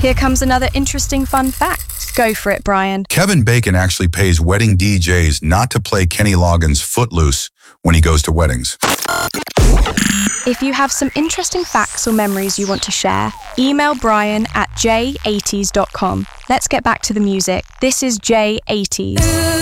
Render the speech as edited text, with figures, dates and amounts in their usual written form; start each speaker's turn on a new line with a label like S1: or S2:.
S1: Here comes another interesting fun fact. Go for it, Brian.
S2: Kevin Bacon actually pays wedding DJs not to play Kenny Loggins' Footloose when he goes to weddings.
S1: If you have some interesting facts or memories you want to share, email Brian at j80s.com. Let's get back to the music. This is J80s.